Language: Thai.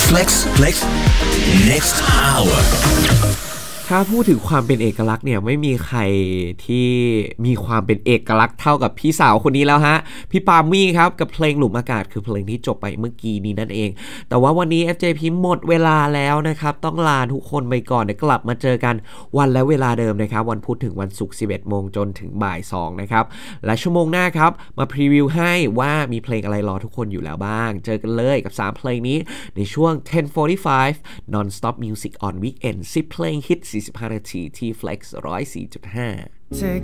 Flex Next Hour ถ้าพูดถึงความเป็นเอกลักษณ์เนี่ยไม่มีใครที่มีความเป็นเอกลักษณ์เท่ากับพี่สาวคนนี้แล้วฮะพี่ปามี่ครับกับเพลงหลุมอากาศคือเพลงที่จบไปเมื่อกี้นี้นั่นเองแต่ว่าวันนี้ FJP หมดเวลาแล้วนะครับต้องลาทุกคนไปก่อนเดี๋ยวกลับมาเจอกันวันและเวลาเดิมนะครับวันพุธถึงวันศุกร์ 11 โมงจนถึงบ่าย 2นะครับและชั่วโมงหน้าครับมาพรีวิวให้ว่ามีเพลงอะไรรอทุกคนอยู่แล้วบ้างเจอกันเลยกับ3เพลงนี้ในช่วง 10:45 Non-Stop Music on Weekend 10 เพลงฮิต45 นาทีที่ Flex 104.5